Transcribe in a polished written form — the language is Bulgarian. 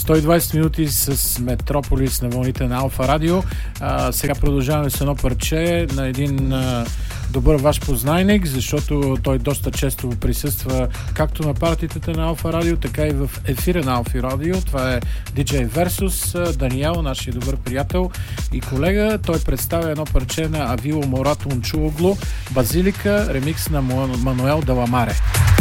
120 минути с Метрополис на вълните на Алфа Радио. Сега продължаваме с едно парче на един добър ваш познайник, защото той доста често присъства както на партитата на Алфа Радио, така и в ефира на Алфа Радио. Това е DJ Versus, Даниел, нашия добър приятел и колега. Той представя едно парче на Авило Морато Унчулоглу, Базилика, ремикс на Мануел Деламаре.